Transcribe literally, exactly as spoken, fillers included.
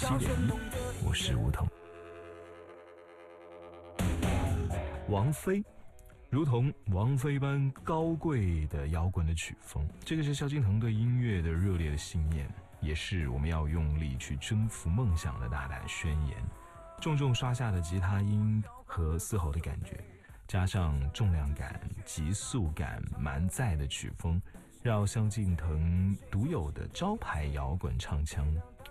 七点一，我是吴桐。王菲，如同王菲般高贵的摇滚的曲风，这个是萧敬腾对音乐的热烈的信念，也是我们要用力去征服梦想的大胆宣言。重重刷下的吉他音和嘶吼的感觉，加上重量感、急速感蛮在的曲风，让萧敬腾独有的招牌摇滚唱腔